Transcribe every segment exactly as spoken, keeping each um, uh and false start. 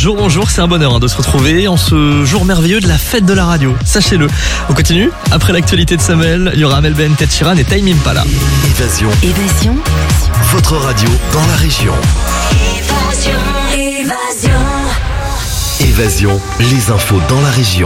Bonjour, bonjour, c'est un bonheur hein, de se retrouver en ce jour merveilleux de la fête de la radio. Sachez-le. On continue. Après l'actualité de Samuel, il y aura Amel Ben, Ted Sheeran et Time Impala. Évasion. Évasion. Votre radio dans la région. Évasion. Évasion. Évasion, les infos dans la région.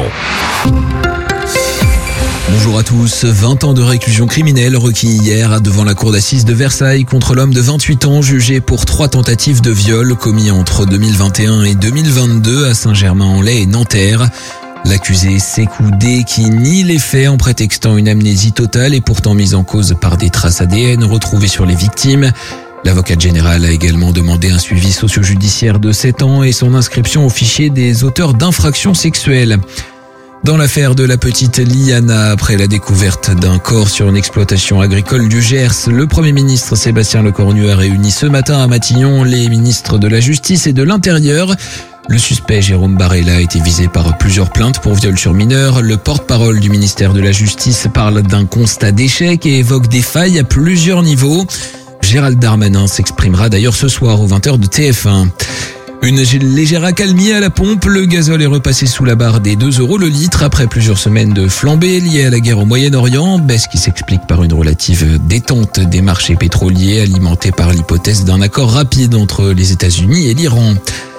Bonjour à tous. vingt ans de réclusion criminelle requis hier devant la cour d'assises de Versailles contre l'homme de vingt-huit ans jugé pour trois tentatives de viol commis entre deux mille vingt et un et deux mille vingt-deux à Saint-Germain-en-Laye et Nanterre. L'accusé Sékou D qui nie les faits en prétextant une amnésie totale est pourtant mise en cause par des traces A D N retrouvées sur les victimes. L'avocate générale a également demandé un suivi socio-judiciaire de sept ans et son inscription au fichier des auteurs d'infractions sexuelles. Dans l'affaire de la petite Liana, après la découverte d'un corps sur une exploitation agricole du Gers, le Premier ministre Sébastien Lecornu a réuni ce matin à Matignon les ministres de la Justice et de l'Intérieur. Le suspect Jérôme Barella a été visé par plusieurs plaintes pour viol sur mineur. Le porte-parole du ministère de la Justice parle d'un constat d'échec et évoque des failles à plusieurs niveaux. Gérald Darmanin s'exprimera d'ailleurs ce soir aux vingt heures de T F un. Une légère accalmie à la pompe, le gazole est repassé sous la barre des deux euros le litre après plusieurs semaines de flambée liées à la guerre au Moyen-Orient, baisse qui s'explique par une relative détente des marchés pétroliers alimentée par l'hypothèse d'un accord rapide entre les États-Unis et l'Iran.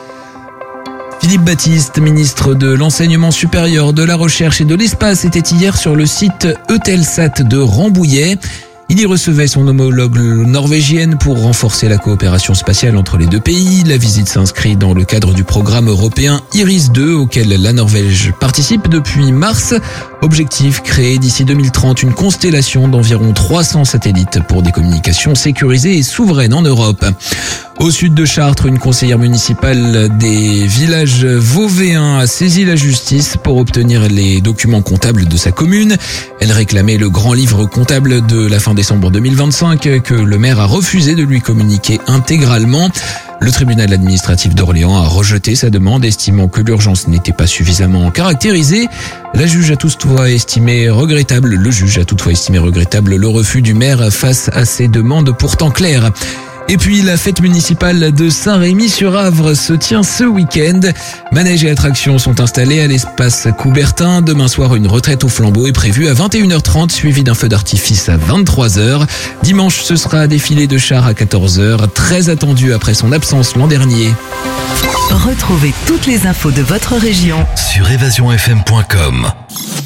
Philippe Baptiste, ministre de l'Enseignement supérieur, de la Recherche et de l'Espace, était hier sur le site Eutelsat de Rambouillet. Il y recevait son homologue norvégienne pour renforcer la coopération spatiale entre les deux pays. La visite s'inscrit dans le cadre du programme européen Iris deux auquel la Norvège participe depuis mars. Objectif, créer d'ici deux mille trente une constellation d'environ trois cents satellites pour des communications sécurisées et souveraines en Europe. Au sud de Chartres, une conseillère municipale des villages vauvéens a saisi la justice pour obtenir les documents comptables de sa commune. Elle réclamait le grand livre comptable de la fin décembre deux mille vingt-cinq que le maire a refusé de lui communiquer intégralement. Le tribunal administratif d'Orléans a rejeté sa demande, estimant que l'urgence n'était pas suffisamment caractérisée. La juge a toutefois estimé regrettable, le juge a toutefois estimé regrettable le refus du maire face à ces demandes pourtant claires. Et puis la fête municipale de Saint-Rémy-sur-Avre se tient ce week-end. Manèges et attractions sont installés à l'espace Coubertin. Demain soir, une retraite au flambeau est prévue à vingt et une heures trente, suivie d'un feu d'artifice à vingt-trois heures. Dimanche, ce sera un défilé de chars à quatorze heures, très attendu après son absence l'an dernier. Retrouvez toutes les infos de votre région Sur évasion f m point com.